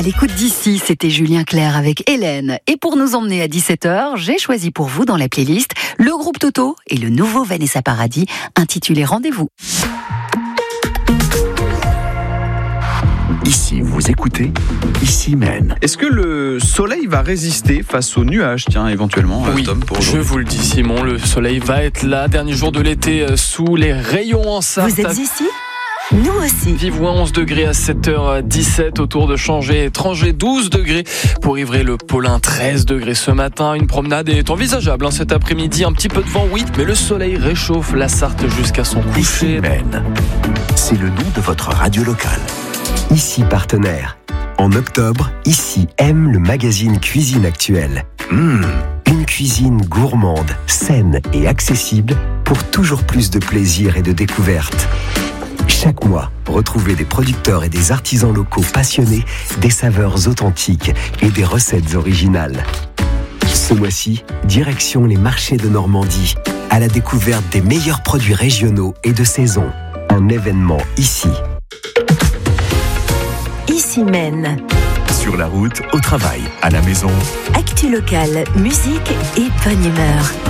L'écoute d'ici, c'était Julien Clerc avec Hélène. Et pour nous emmener à 17h, j'ai choisi pour vous dans la playlist le groupe Toto et le nouveau Vanessa Paradis intitulé Rendez-vous. Ici, vous écoutez Ici Mène. Est-ce que le soleil va résister face aux nuages, éventuellement, Oui, Tom, pour je vous le dis, Simon, le soleil va être là, dernier jour de l'été, sous les rayons en Sarthe. Vous êtes ici ? Nous aussi. Vive 11 degrés à 7h17 autour de Changé, Étranger 12 degrés pour Ivry le Paulin 13 degrés ce matin. Une promenade est envisageable cet après-midi, un petit peu de vent oui, mais le soleil réchauffe la Sarthe jusqu'à son coucher. Ici Mène. C'est le nom de votre radio locale. Ici partenaire. En octobre, Ici aime le magazine Cuisine Actuelle. Une cuisine gourmande, saine et accessible pour toujours plus de plaisir et de découverte. Chaque mois, retrouvez des producteurs et des artisans locaux passionnés, des saveurs authentiques et des recettes originales. Ce mois-ci, direction les marchés de Normandie, à la découverte des meilleurs produits régionaux et de saison. Un événement ici. Ici Mène. Sur la route, au travail, à la maison. Actu locale, musique et bonne humeur.